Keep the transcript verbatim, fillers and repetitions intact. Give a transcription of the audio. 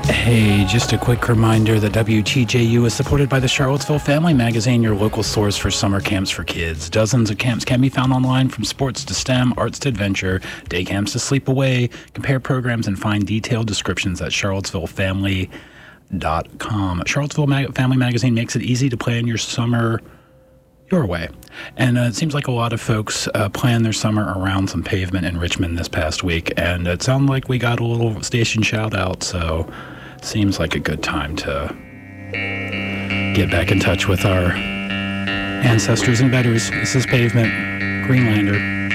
Hey, just a quick reminder that W T J U is supported by the Charlottesville Family Magazine, your local source for summer camps for kids. Dozens of camps can be found online, from sports to STEM, arts to adventure, day camps to sleep away. Compare programs and find detailed descriptions at charlottesville family dot com. Charlottesville Mag- Family Magazine makes it easy to plan your summer your way. And uh, it seems like a lot of folks uh, plan their summer around some pavement in Richmond this past week, and it sounded like we got a little station shout out, so it seems like a good time to get back in touch with our ancestors and betters. This is Pavement, Greenlander.